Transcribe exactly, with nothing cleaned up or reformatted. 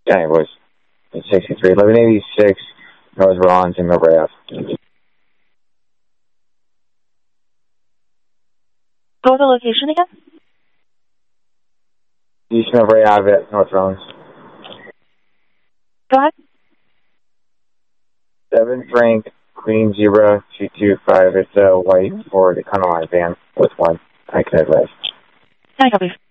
Yeah, it was sixty-three, eleven eighty-six, North Rollins and Millbrae Ave. Go to the location again? East Millbrae Ave at North Rollins. Go ahead. seven Frank, Queen Zebra, two two five. It's a white Ford Econoline van with one I can advise. I copy.